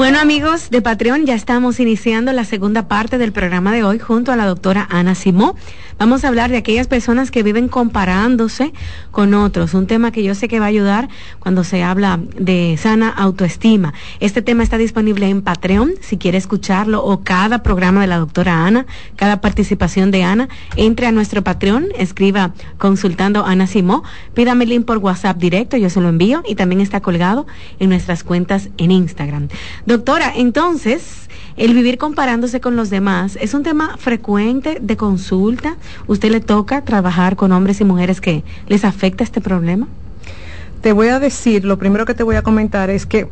Bueno, amigos de Patreon, ya estamos iniciando la segunda parte del programa de hoy junto a la doctora Ana Simó. Vamos a hablar de aquellas personas que viven comparándose con otros, un tema que yo sé que va a ayudar cuando se habla de sana autoestima. Este tema está disponible en Patreon, si quiere escucharlo, o cada programa de la doctora Ana, cada participación de Ana, entre a nuestro Patreon, escriba consultando Ana Simó, pídame el link por WhatsApp directo, yo se lo envío, y también está colgado en nuestras cuentas en Instagram. Doctora, entonces, el vivir comparándose con los demás es un tema frecuente de consulta. ¿Usted le toca trabajar con hombres y mujeres que les afecta este problema? Te voy a decir, lo primero que te voy a comentar es que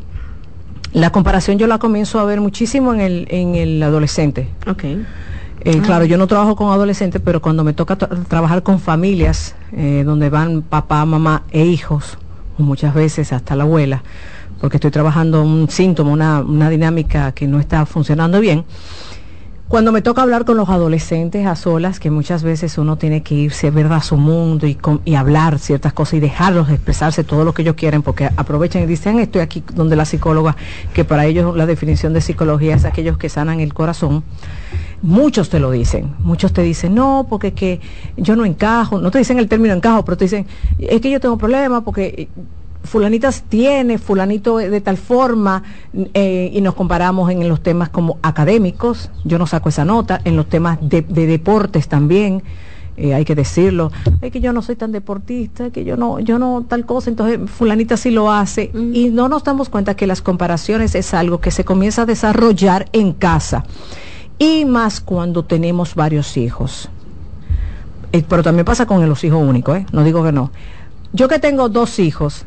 la comparación yo la comienzo a ver muchísimo en el adolescente. Okay. Claro, yo no trabajo con adolescentes, pero cuando me toca trabajar con familias, donde van papá, mamá e hijos, o muchas veces hasta la abuela, porque estoy trabajando un síntoma, una dinámica que no está funcionando bien. Cuando me toca hablar con los adolescentes a solas, que muchas veces uno tiene que irse, ¿verdad?, a su mundo y hablar ciertas cosas y dejarlos expresarse todo lo que ellos quieren, porque aprovechan y dicen, estoy aquí donde la psicóloga, que para ellos la definición de psicología es aquellos que sanan el corazón. Muchos te lo dicen, muchos te dicen, no, porque es que yo no encajo, no te dicen el término encajo, pero te dicen, es que yo tengo problemas porque fulanita tiene, fulanito de tal forma, y nos comparamos en los temas como académicos, yo no saco esa nota, en los temas de deportes también, hay que decirlo, es que yo no soy tan deportista, que yo no tal cosa, entonces fulanita sí lo hace, y no nos damos cuenta que las comparaciones es algo que se comienza a desarrollar en casa, y más cuando tenemos varios hijos, pero también pasa con los hijos únicos, no digo que no. Yo que tengo 2 hijos,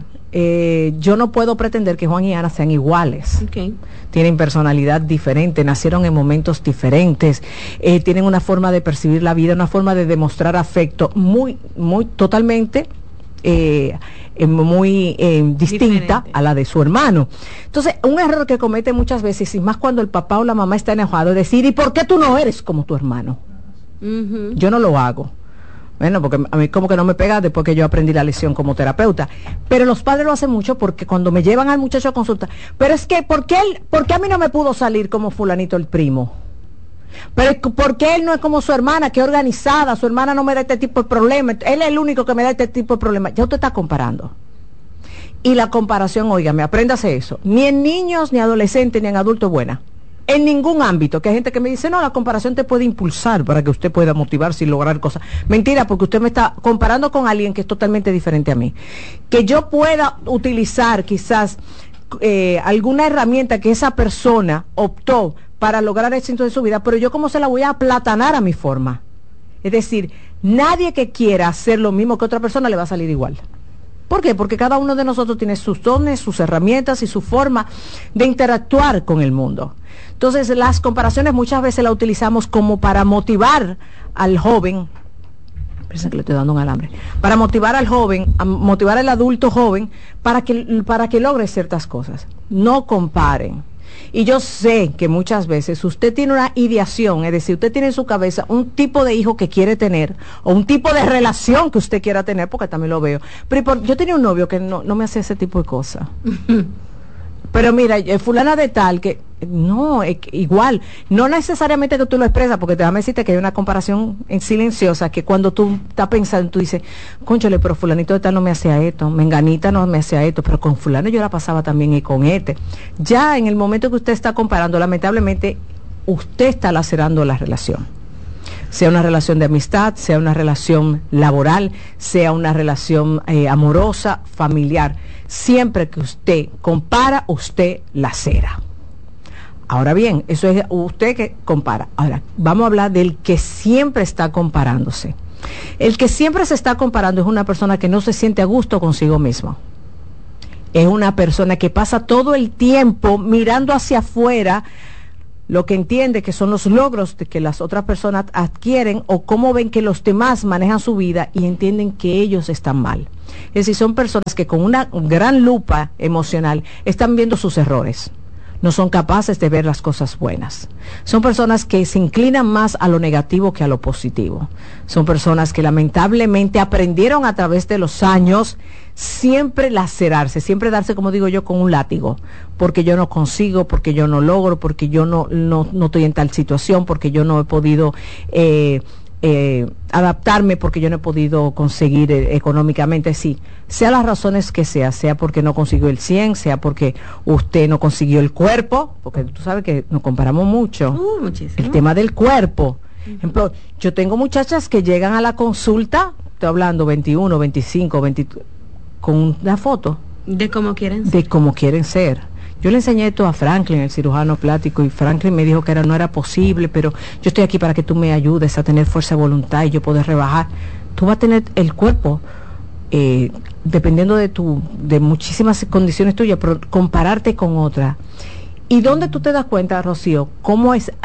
yo no puedo pretender que Juan y Ana sean iguales. Okay. Tienen personalidad diferente, nacieron en momentos diferentes, tienen una forma de percibir la vida, una forma de demostrar afecto muy totalmente distinta diferente a la de su hermano. Entonces, un error que comete muchas veces, y más cuando el papá o la mamá está enojado, es decir, ¿y por qué tú no eres como tu hermano? Yo no lo hago. Bueno, porque a mí como que no me pega después que yo aprendí la lección como terapeuta. Pero los padres lo hacen mucho porque cuando me llevan al muchacho a consulta, pero es que, ¿por qué a mí no me pudo salir como fulanito el primo? Pero ¿por qué él no es como su hermana, que es organizada? Su hermana no me da este tipo de problemas, él es el único que me da este tipo de problemas. Ya usted está comparando. Y la comparación, óigame, apréndase eso. Ni en niños, ni adolescentes, ni en adultos buena. En ningún ámbito, que hay gente que me dice, no, la comparación te puede impulsar para que usted pueda motivarse y lograr cosas. Mentira, porque usted me está comparando con alguien que es totalmente diferente a mí. Que yo pueda utilizar quizás alguna herramienta que esa persona optó para lograr éxito en su vida, pero yo como se la voy a aplatanar a mi forma. Es decir, nadie que quiera hacer lo mismo que otra persona le va a salir igual. ¿Por qué? Porque cada uno de nosotros tiene sus dones, sus herramientas y su forma de interactuar con el mundo. Entonces, las comparaciones muchas veces las utilizamos como para motivar al joven, parece que le estoy dando un alambre, para motivar al joven, a motivar al adulto joven, para que logre ciertas cosas. No comparen. Y yo sé que muchas veces usted tiene una ideación, es decir, usted tiene en su cabeza un tipo de hijo que quiere tener, o un tipo de relación que usted quiera tener, porque también lo veo. Pero yo tenía un novio que no me hacía ese tipo de cosas. Pero mira, fulana de tal, que no, igual, no necesariamente que tú lo expresas, porque déjame decirte que hay una comparación silenciosa, que cuando tú estás pensando, tú dices, cónchale, pero fulanito de tal no me hacía esto, menganita no me hacía esto, pero con fulano yo la pasaba también y con este. Ya en el momento que usted está comparando, lamentablemente, usted está lacerando la relación. Sea una relación de amistad, sea una relación laboral, sea una relación amorosa, familiar. Siempre que usted compara, usted lacera. Ahora bien, eso es usted que compara. Ahora, vamos a hablar del que siempre está comparándose. El que siempre se está comparando es una persona que no se siente a gusto consigo mismo. Es una persona que pasa todo el tiempo mirando hacia afuera, lo que entiende que son los logros de que las otras personas adquieren o cómo ven que los demás manejan su vida y entienden que ellos están mal. Es decir, son personas que con una gran lupa emocional están viendo sus errores. no son capaces de ver las cosas buenas. Son personas que se inclinan más a lo negativo que a lo positivo. Son personas que lamentablemente aprendieron a través de los años siempre lacerarse, siempre darse, como digo yo, con un látigo, porque yo no consigo, porque yo no logro, porque yo no estoy en tal situación, porque yo no he podido adaptarme, porque yo no he podido conseguir económicamente, sí, sea las razones que sea porque no consiguió el 100, sea porque usted no consiguió el cuerpo, porque tú sabes que nos comparamos mucho, el tema del cuerpo. Ejemplo, yo tengo muchachas que llegan a la consulta, estoy hablando 21, 25, 20, con una foto de cómo quieren ser. De cómo quieren ser. Yo le enseñé esto a Franklin, el cirujano plástico, y Franklin me dijo que no era posible, pero yo estoy aquí para que tú me ayudes a tener fuerza de voluntad y yo poder rebajar. Tú vas a tener el cuerpo, dependiendo de muchísimas condiciones tuyas, pero compararte con otra. ¿Y dónde tú te das cuenta, Rocío, cómo es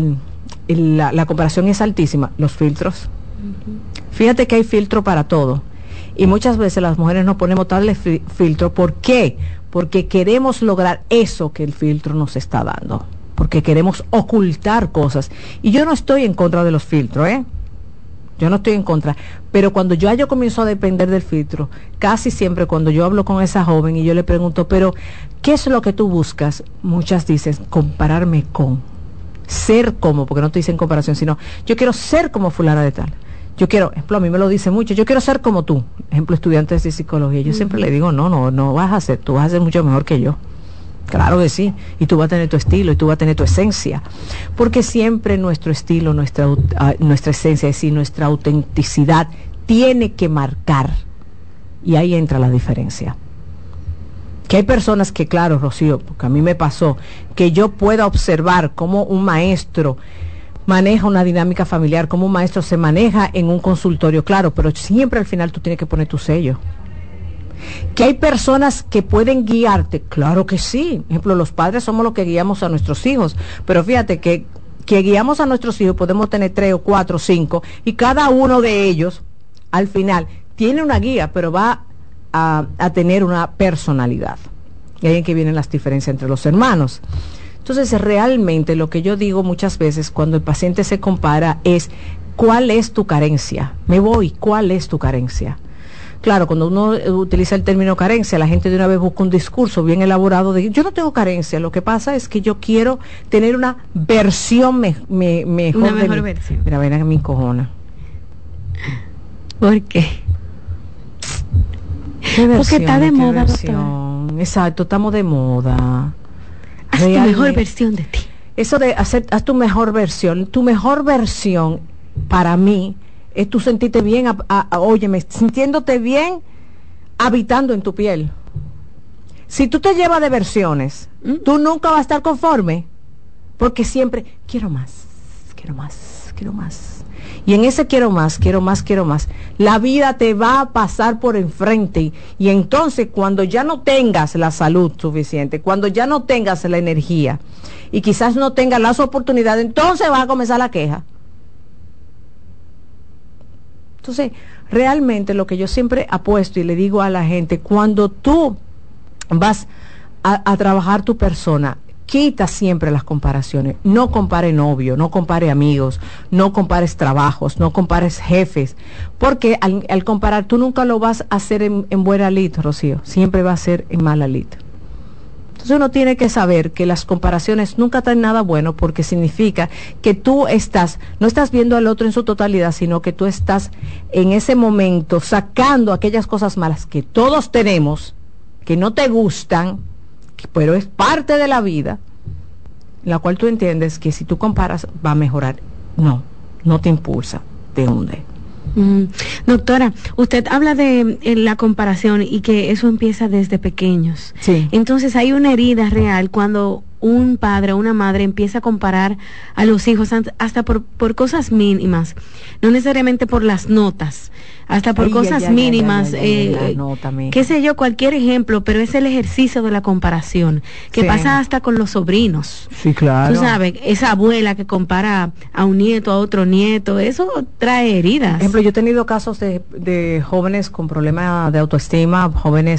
la comparación es altísima? Los filtros. Fíjate que hay filtro para todo. Y muchas veces las mujeres nos ponemos tal filtro. ¿Por qué? Porque queremos lograr eso que el filtro nos está dando. Porque queremos ocultar cosas. Y yo no estoy en contra de los filtros, Yo no estoy en contra. Pero cuando yo comienzo a depender del filtro, casi siempre cuando yo hablo con esa joven y yo le pregunto, pero ¿qué es lo que tú buscas? Muchas dicen, compararme con. Ser como, porque no te dicen comparación, sino yo quiero ser como fulana de tal. Yo quiero, ejemplo, a mí me lo dice mucho, yo quiero ser como tú, ejemplo, estudiantes de psicología. Yo siempre le digo, no vas a ser, tú vas a ser mucho mejor que yo. Claro que sí, y tú vas a tener tu estilo, y tú vas a tener tu esencia, porque siempre nuestro estilo, nuestra esencia, es decir, nuestra autenticidad, tiene que marcar, y ahí entra la diferencia. Que hay personas que, claro, Rocío, porque a mí me pasó, que yo pueda observar cómo un maestro maneja una dinámica familiar, cómo un maestro se maneja en un consultorio, claro, pero siempre al final tú tienes que poner tu sello. Que hay personas que pueden guiarte, claro que sí. Por ejemplo, los padres somos los que guiamos a nuestros hijos, pero fíjate que guiamos a nuestros hijos, podemos tener 3 o 4 o 5, y cada uno de ellos, al final, tiene una guía, pero va a tener una personalidad. Y ahí es que vienen las diferencias entre los hermanos. Entonces, realmente lo que yo digo muchas veces cuando el paciente se compara es, ¿cuál es tu carencia? ¿Cuál es tu carencia? Claro, cuando uno utiliza el término carencia, la gente de una vez busca un discurso bien elaborado de, yo no tengo carencia, lo que pasa es que yo quiero tener una versión mejor. Una mejor versión. Mira, ven a mi cojona. ¿Por qué? Porque está de moda, doctora. Exacto, estamos de moda. Haz tu mejor versión de ti. Eso de haz tu mejor versión. Tu mejor versión, para mí, es tú sentirte bien, óyeme, sintiéndote bien, habitando en tu piel. Si tú te llevas de versiones, tú nunca vas a estar conforme, porque siempre, quiero más, quiero más, quiero más. Y en ese quiero más, la vida te va a pasar por enfrente. Y entonces, cuando ya no tengas la salud suficiente, cuando ya no tengas la energía, y quizás no tengas las oportunidades, entonces va a comenzar la queja. Entonces, realmente lo que yo siempre apuesto y le digo a la gente, cuando tú vas a trabajar tu persona, quita siempre las comparaciones. No compare novio, no compare amigos, no compares trabajos, no compares jefes, porque al comparar tú nunca lo vas a hacer en buena lid, Rocío, siempre va a ser en mala lid. Entonces uno tiene que saber que las comparaciones nunca traen nada bueno, porque significa que tú no estás viendo al otro en su totalidad, sino que tú estás en ese momento sacando aquellas cosas malas que todos tenemos, que no te gustan, pero es parte de la vida, la cual tú entiendes que si tú comparas va a mejorar. No te impulsa, te hunde. Doctora, usted habla de la comparación y que eso empieza desde pequeños. Sí. Entonces hay una herida real cuando un padre o una madre empieza a comparar a los hijos hasta por cosas mínimas, no necesariamente por las notas, hasta por cosas mínimas, qué sé yo, cualquier ejemplo, pero es el ejercicio de la comparación, que pasa hasta con los sobrinos. Sí, claro. Tú sabes, esa abuela que compara a un nieto, a otro nieto, eso trae heridas. Por ejemplo, yo he tenido casos de jóvenes con problemas de autoestima, jóvenes